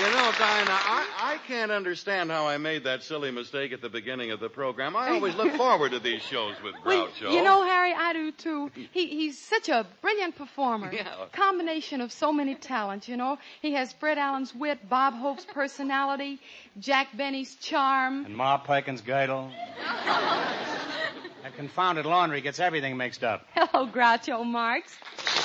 You know, Dinah, I can't understand how I made that silly mistake at the beginning of the program. I always look forward to these shows with Groucho. You know, Harry, I do too. He's such a brilliant performer. Yeah. Combination of so many talents, you know. He has Fred Allen's wit, Bob Hope's personality, Jack Benny's charm. And Ma Perkins' girdle. That confounded laundry gets everything mixed up. Hello, Groucho Marx.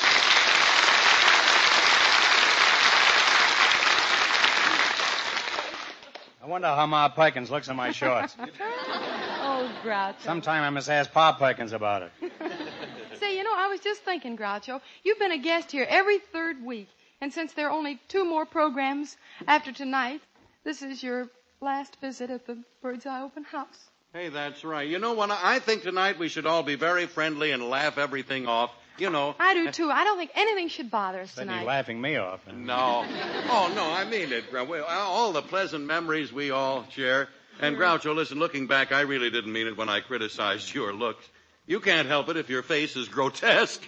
I wonder how Ma Perkins looks in my shorts. Oh, Groucho. Sometime I must ask Pa Perkins about it. Say, you know, I was just thinking, Groucho, you've been a guest here every third week. And since there are only 2 more programs after tonight, this is your last visit at the Bird's Eye Open House. Hey, that's right. You know what? I think tonight we should all be very friendly and laugh everything off. You know. I do, too. I don't think anything should bother us tonight. You're laughing me off. No. Oh, no, I mean it. All the pleasant memories we all share. And Groucho, listen, looking back, I really didn't mean it when I criticized your looks. You can't help it if your face is grotesque.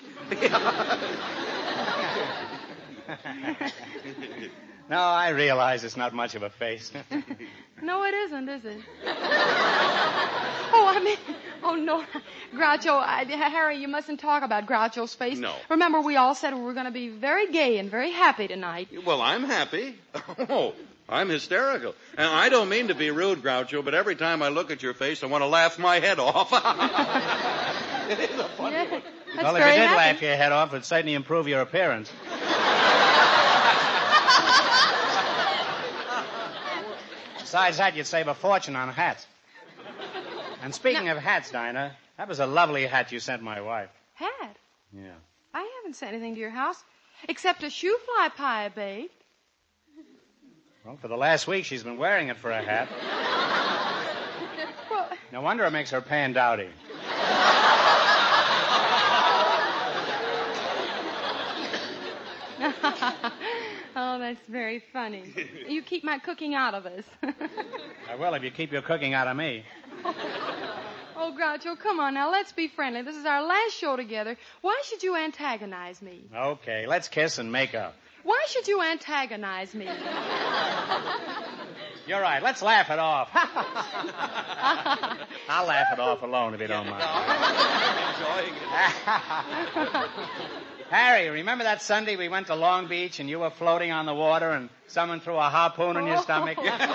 No, I realize it's not much of a face. No, it isn't, is it? Oh, no. Groucho, Harry, you mustn't talk about Groucho's face. No. Remember, we all said we were going to be very gay and very happy tonight. Well, I'm happy. Oh, I'm hysterical. And I don't mean to be rude, Groucho, but every time I look at your face, I want to laugh my head off. It is a funny one. Well, if you did laugh your head off, it'd certainly improve your appearance. Besides that, you'd save a fortune on hats. And speaking of hats, Dinah, that was a lovely hat you sent my wife. Hat? Yeah. I haven't sent anything to your house, except a shoe fly pie I baked. Well, for the last week, she's been wearing it for a hat. Well, No wonder it makes her pan dowdy. Oh, that's very funny. You keep my cooking out of us. I will if you keep your cooking out of me. Oh, Groucho, come on now. Let's be friendly. This is our last show together. Why should you antagonize me? Okay, let's kiss and make up. Why should you antagonize me? You're right. Let's laugh it off. I'll laugh it off alone if you don't mind. I'm enjoying it. Harry, remember that Sunday we went to Long Beach and you were floating on the water and someone threw a harpoon in your stomach?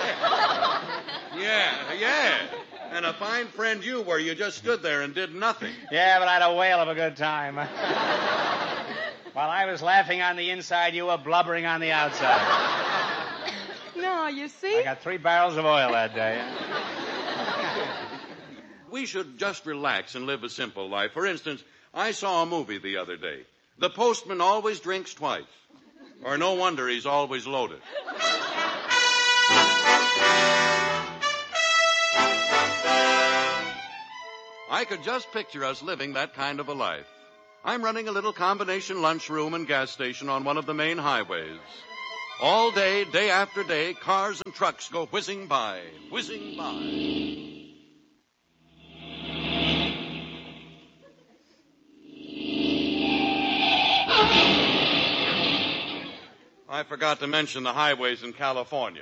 Yeah. And a fine friend you were. You just stood there and did nothing. Yeah, but I had a whale of a good time. While I was laughing on the inside, you were blubbering on the outside. No, you see? I got 3 barrels of oil that day. We should just relax and live a simple life. For instance, I saw a movie the other day. The postman always drinks twice. Or no wonder he's always loaded. I could just picture us living that kind of a life. I'm running a little combination lunchroom and gas station on one of the main highways. All day, day after day, cars and trucks go whizzing by, whizzing by. I forgot to mention the highways in California.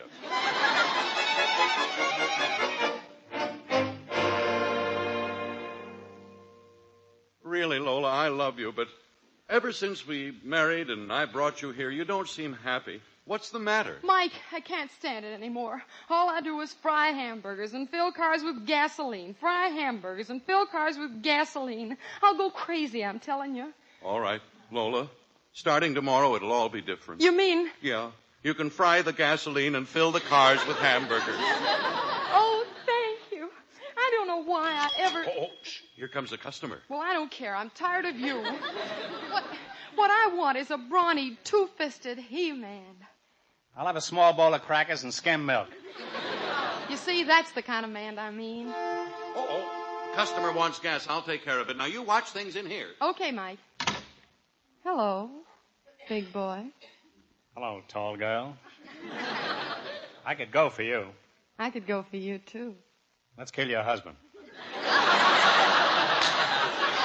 Really, Lola, I love you, but ever since we married and I brought you here, you don't seem happy. What's the matter? Mike, I can't stand it anymore. All I do is fry hamburgers and fill cars with gasoline. Fry hamburgers and fill cars with gasoline. I'll go crazy, I'm telling you. All right, Lola. Starting tomorrow, it'll all be different. You mean? Yeah. You can fry the gasoline and fill the cars with hamburgers. Oh, thank you. I don't know why I ever... Oh, shh. Here comes a customer. Well, I don't care. I'm tired of you. What I want is a brawny, two-fisted he-man. I'll have a small bowl of crackers and skim milk. You see, that's the kind of man I mean. Oh. Customer wants gas. I'll take care of it. Now, you watch things in here. Okay, Mike. Hello, big boy. Hello, tall girl. I could go for you. I could go for you, too. Let's kill your husband.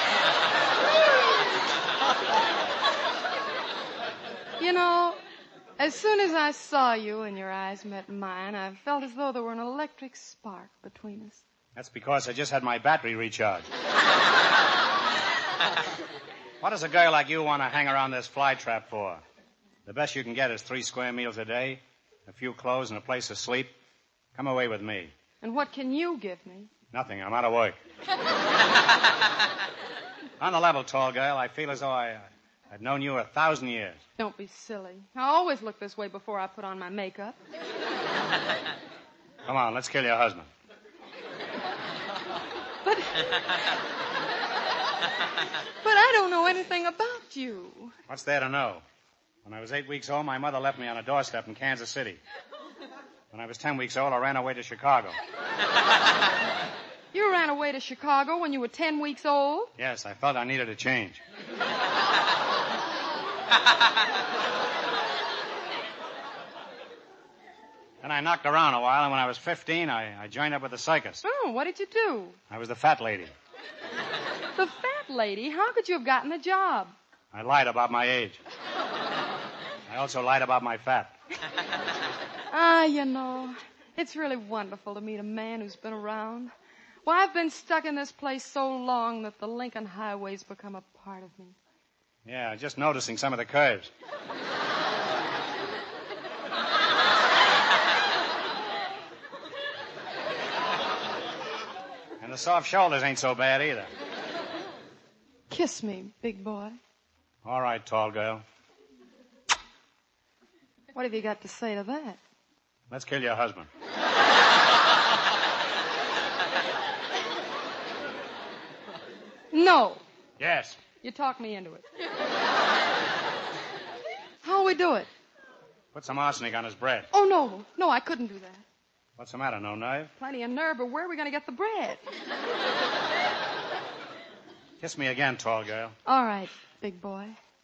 You know, As soon as I saw you and your eyes met mine, I felt as though there were an electric spark between us. That's because I just had my battery recharged. What does a girl like you want to hang around this fly trap for? The best you can get is 3 square meals a day, a few clothes, and a place to sleep. Come away with me. And what can you give me? Nothing. I'm out of work. On the level, tall girl, I feel as though I'd known you 1,000 years. Don't be silly. I always look this way before I put on my makeup. Come on, let's kill your husband. But I don't know anything about you. What's there to know? When I was 8 weeks old, my mother left me on a doorstep in Kansas City. When I was 10 weeks old, I ran away to Chicago. You ran away to Chicago when you were 10 weeks old? Yes, I felt I needed a change. Then I knocked around a while, and when I was 15, I joined up with the circus. Oh, what did you do? I was the fat lady. The fat lady? How could you have gotten the job? I lied about my age. I also lied about my fat. You know, it's really wonderful to meet a man who's been around. Well, I've been stuck in this place so long that the Lincoln Highway's become a part of me. Yeah, just noticing some of the curves. And the soft shoulders ain't so bad either. Kiss me, big boy. All right, tall girl. What have you got to say to that? Let's kill your husband. No. Yes. You talked me into it. How'll we do it? Put some arsenic on his bread. Oh, no. No, I couldn't do that. What's the matter, no nerve? Plenty of nerve, but where are we going to get the bread? Kiss me again, tall girl. All right, big boy.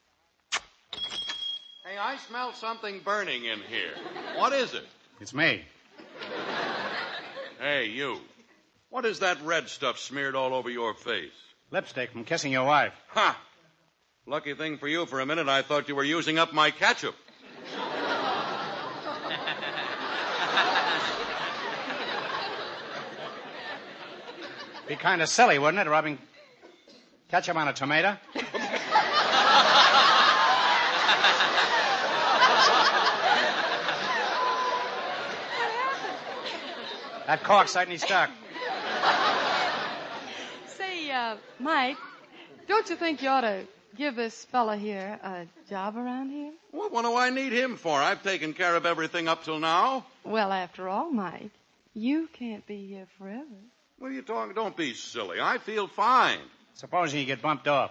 Hey, I smell something burning in here. What is it? It's me. Hey, you. What is that red stuff smeared all over your face? Lipstick from kissing your wife. Ha! Lucky thing for you, for a minute I thought you were using up my ketchup. Be kind of silly, wouldn't it, rubbing ketchup on a tomato? That cork's certainly stuck. Say, Mike, don't you think you ought to give this fella here a job around here? What do I need him for? I've taken care of everything up till now. Well, after all, Mike, you can't be here forever. What are you talking? Don't be silly. I feel fine. Supposing you get bumped off.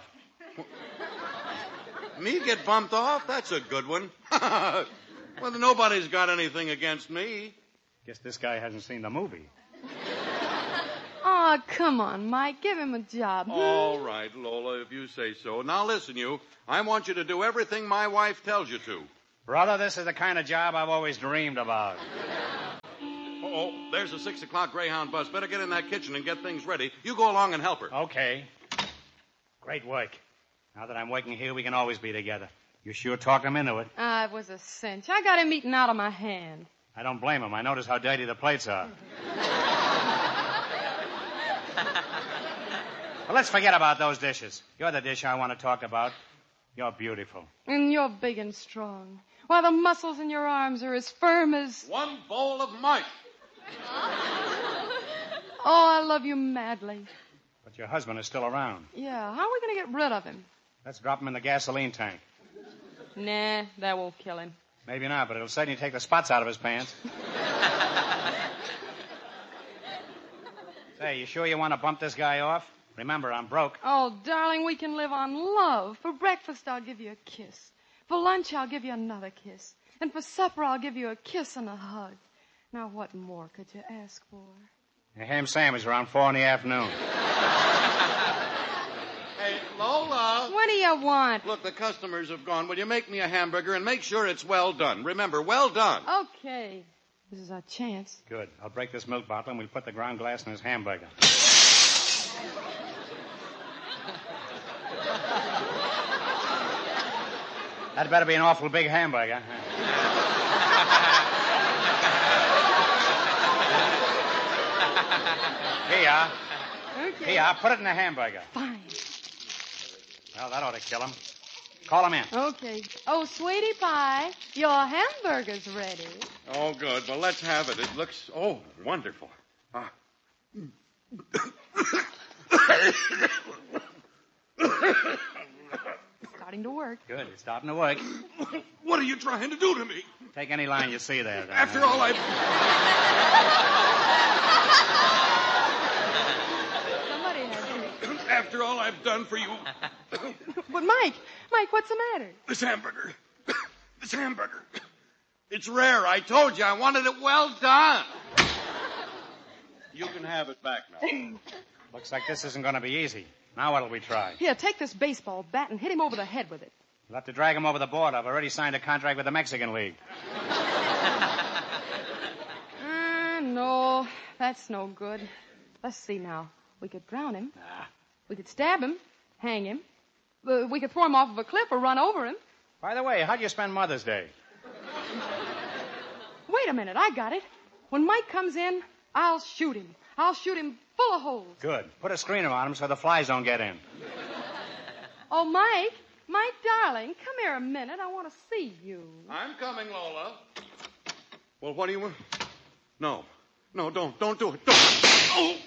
Me get bumped off? That's a good one. Well, nobody's got anything against me. Guess this guy hasn't seen the movie. Oh, come on, Mike. Give him a job. All right, Lola, if you say so. Now, listen, you. I want you to do everything my wife tells you to. Brother, this is the kind of job I've always dreamed about. Oh, there's a 6 o'clock Greyhound bus. Better get in that kitchen and get things ready. You go along and help her. Okay. Great work. Now that I'm working here, we can always be together. You sure talked him into it. It was a cinch. I got him eating out of my hand. I don't blame him. I notice how dirty the plates are. Well, let's forget about those dishes. You're the dish I want to talk about. You're beautiful. And you're big and strong. While the muscles in your arms are as firm as... One bowl of mice. Oh, I love you madly. But your husband is still around. Yeah, how are we going to get rid of him? Let's drop him in the gasoline tank. Nah, that won't kill him. Maybe not, but it'll certainly take the spots out of his pants. Say, you sure you want to bump this guy off? Remember, I'm broke. Oh, darling, we can live on love. For breakfast, I'll give you a kiss. For lunch, I'll give you another kiss. And for supper, I'll give you a kiss and a hug. Now, what more could you ask for? A ham sandwich around 4 in the afternoon. Hey, Lola. What do you want? Look, the customers have gone. Will you make me a hamburger and make sure it's well done? Remember, well done. Okay. This is our chance. Good. I'll break this milk bottle and we'll put the ground glass in his hamburger. That better be an awful big hamburger. Here. Okay. Here, put it in a hamburger. Fine. Well, that ought to kill him. Call him in. Okay. Oh, sweetie pie, your hamburger's ready. Oh, good. Well, let's have it. It looks, wonderful. Starting to work. Good, it's starting to work. What are you trying to do to me? Take any line you see there. After all Somebody had to. After all I've done for you. But Mike, what's the matter? This hamburger. It's rare. I told you I wanted it well done. You can have it back now. Looks like this isn't going to be easy. Now what'll we try? Here, take this baseball bat and hit him over the head with it. We'll have to drag him over the board. I've already signed a contract with the Mexican League. No, that's no good. Let's see now. We could drown him. We could stab him, hang him. We could throw him off of a cliff or run over him. By the way, how'd you spend Mother's Day? Wait a minute, I got it. When Mike comes in, I'll shoot him. I'll shoot him full of holes. Good. Put a screener on him so the flies don't get in. Oh, Mike, darling, come here a minute. I want to see you. I'm coming, Lola. Well, what do you want? No, don't do it. Don't. Oh!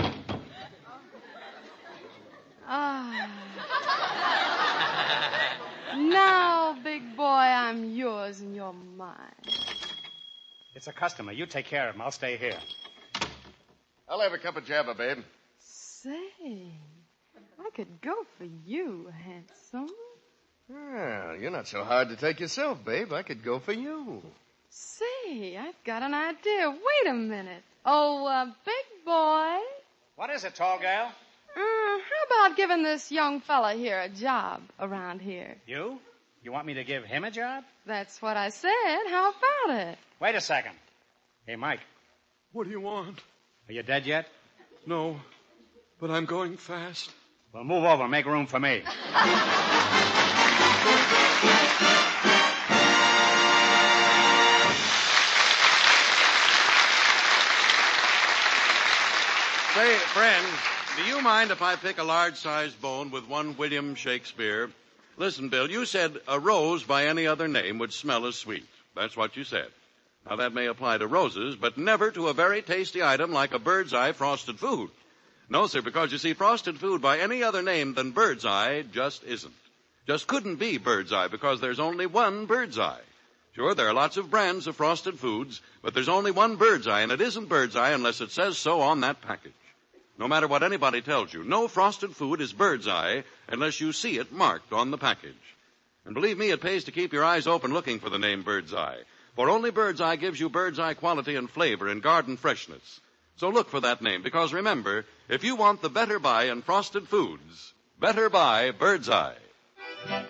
Now, big boy, I'm yours and you're mine. It's a customer. You take care of him. I'll stay here. I'll have a cup of java, babe. Say, I could go for you, handsome. Well, you're not so hard to take yourself, babe. I could go for you. Say, I've got an idea. Wait a minute. Oh, big boy. What is it, tall gal? How about giving this young fella here a job around here? You? You want me to give him a job? That's what I said. How about it? Wait a second. Hey, Mike, What do you want? are you dead yet? No, but I'm going fast. Well, move over and make room for me. Say, friend, do you mind if I pick a large-sized bone with one William Shakespeare? Listen, Bill, you said a rose by any other name would smell as sweet. That's what you said. Now, that may apply to roses, but never to a very tasty item like a Bird's Eye frosted food. No, sir, because you see, frosted food by any other name than Bird's Eye just isn't. Just couldn't be Bird's Eye because there's only one Bird's Eye. Sure, there are lots of brands of frosted foods, but there's only one Bird's Eye, and it isn't Bird's Eye unless it says so on that package. No matter what anybody tells you, no frosted food is Bird's Eye unless you see it marked on the package. And believe me, it pays to keep your eyes open looking for the name Bird's Eye. For only Bird's Eye gives you Bird's Eye quality and flavor and garden freshness. So look for that name, because remember, if you want the better buy in frosted foods, better buy Bird's Eye.